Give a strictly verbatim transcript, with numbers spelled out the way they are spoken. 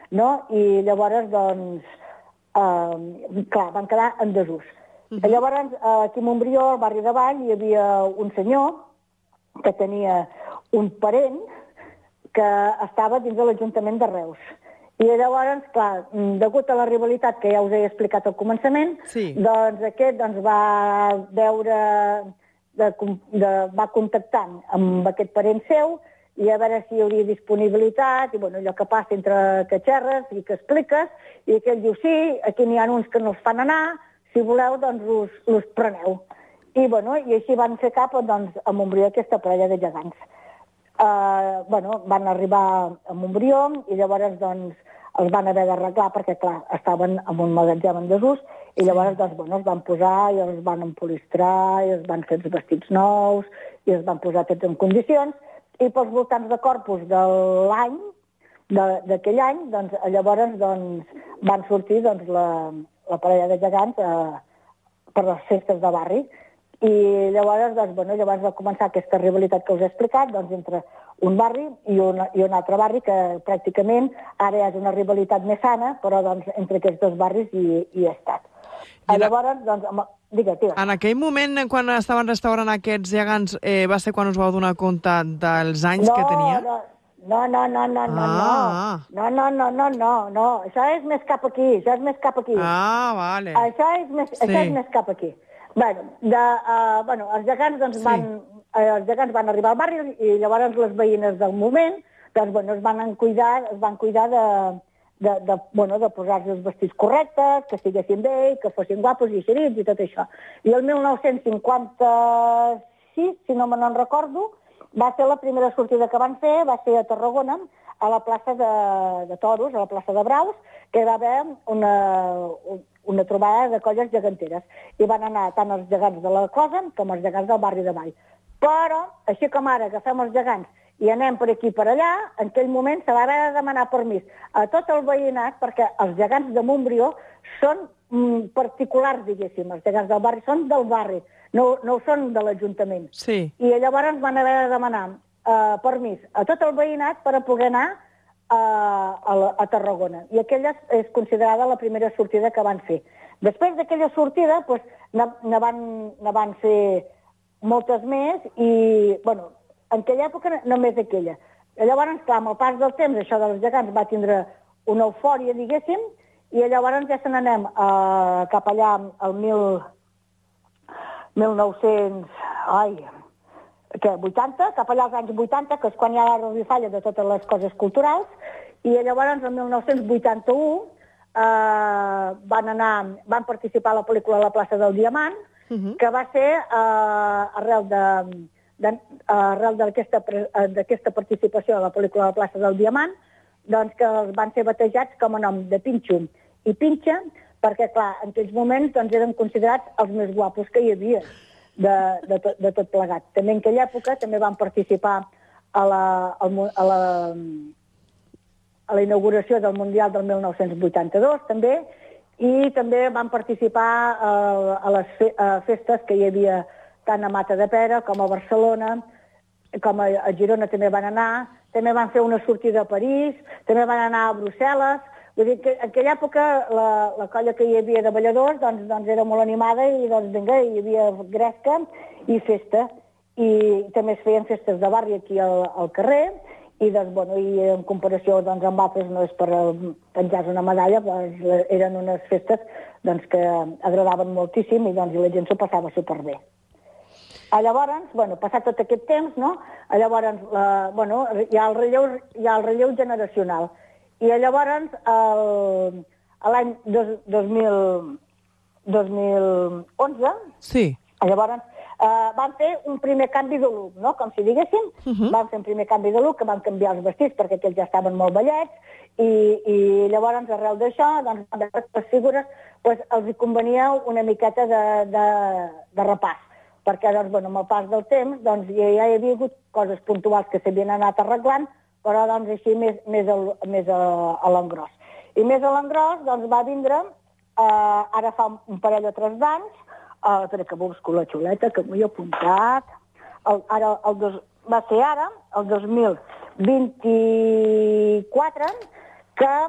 no? I llavors, doncs, eh, clar, van quedar en desús. Uh-huh. Llavors, aquí a Montbrió, al barri de Vall, hi havia un senyor que tenia un parent que estava dins de l'Ajuntament de Reus. I llavors, clar, degut a la rivalitat que ja us he explicat al començament, sí. doncs aquest doncs, va veure, de, de, va contactant amb aquest parent seu i a veure si hi hauria disponibilitat, i bueno, allò que passa entre que xerres i que expliques, i aquell diu, sí, aquí n'hi ha uns que no els fan anar, si voleu, doncs us, us preneu. I, bueno, i així van fer cap doncs, a Montbrió aquesta parella de gegants. Uh, bueno, van arribar a Montbrió i llavors doncs, els van haver d'arreglar perquè, clar, estaven en un magatzem en desús i llavors doncs, bueno, els van posar i els van empolistrar i els van fer els vestits nous i els van posar tots en condicions i pels voltants de Corpus de l'any, d'aquell any, doncs, llavors doncs, van sortir doncs, la, la parella de gegants eh, per les festes de barri. I llavors, doncs, bueno, llavors va començar aquesta rivalitat que us he explicat doncs, entre un barri i un, i un altre barri que pràcticament ara és una rivalitat més sana, però doncs, entre aquests dos barris hi, hi ha estat. I la... Llavors, doncs, amb... Digue, digue. En aquell moment, quan estaven restaurant aquests gegants, eh, va ser quan us vau donar compte dels anys no, que tenia? No, no, no, no, no, no, ah. no, no, no, no, no, no, això és més cap aquí, això és més cap aquí. Ah, vale. Això és més, sí. Això és més cap aquí. Bueno, de, uh, bueno, els gegants doncs, sí. van, eh, els gegants van arribar al barri i llavors les veïnes del moment doncs, bueno, es van cuidar, es van cuidar de, de, de, bueno, de posar-se els vestits correctes, que estiguessin bé, que fossin guapos i xerits i tot això. I el mil nou-cents cinquanta-sis, si no me n'en recordo, va ser la primera sortida que van fer, va ser a Tarragona, a la plaça de, de Toros, a la plaça de Braus, que va haver una, una trobada de colles geganteres. I van anar tant els gegants de la Cosa com els gegants del barri de Vall. Però, així com ara agafem els gegants i anem per aquí per allà, en aquell moment se va haver de demanar permís a tot el veïnat, perquè els gegants de Montbrió són mm, particulars, diguéssim. Els gegants del barri són del barri, no, no ho són de l'Ajuntament. Sí. I llavors van haver de demanar eh, permís a tot el veïnat per a poder anar a, a, a Tarragona. I aquella és considerada la primera sortida que van fer. Després d'aquella sortida, doncs, ne, ne, van, ne van fer moltes més i, bueno, en aquella època només aquella. Llavors, clar, amb el pas del temps, això dels gegants va tindre una eufòria, diguéssim, i llavors ja se n'anem eh, cap allà al mil, mil nou-cents... Ai, que, vuitanta, cap allà als anys vuitanta, que és quan hi ha la revifalla de totes les coses culturals, i llavors, el mil nou-cents vuitanta-u, eh, van anar, van participar a la pel·lícula La plaça del Diamant, uh-huh. que va ser eh, arrel de... De, arrel d'aquesta participació a la pel·lícula La plaça del Diamant, doncs que els van ser batejats com a nom de Pinxo i Pinxa, perquè, clar, en aquells moments doncs, eren considerats els més guapos que hi havia de, de, tot, de tot plegat. També en aquella època també van participar a la, a la, a la inauguració del Mundial del mil nou-cents vuitanta-dos, també, i també van participar a, a les fe, a festes que hi havia tant a Matadepera com a Barcelona, com a, a Girona també van anar, també van fer una sortida a París, també van anar a Brussel·les. Vull dir que en aquella època la, la colla que hi havia de balladors doncs, doncs era molt animada i doncs, vinga, hi havia gresca i festa. I també es feien festes de barri aquí al, al carrer i, doncs, bueno, i en comparació doncs, amb altres no és per penjar una medalla, doncs, eren unes festes doncs, que agradaven moltíssim i, doncs, i la gent s'ho passava superbé. Llavors, bueno, passat tot aquest temps, no? Llavors, la, bueno, hi ha el relleu, hi ha el relleu generacional. I llavors, l'any dos, dos, mil, dos mil onze, sí. llavors, eh, van fer un primer canvi de look, no? Com si diguéssim, uh-huh. van fer un primer canvi de look, que van canviar els vestits perquè aquells ja estaven molt ballets, i, i llavors, arrel d'això, doncs, les figures, doncs, els hi convenia una miqueta de, de, de repàs. Perquè doncs, bueno, amb el pas del temps doncs, ja, ja hi havia hagut coses puntuals que s'havien anat arreglant, però doncs, així més, més, a, més a, a l'engròs. I més a l'engròs doncs, va vindre, eh, ara fa un parell o tres d'anys, eh, espera que busco la xuleta, que m'ho he apuntat, el, ara, el dos, va ser ara, el dos mil vint-i-quatre, que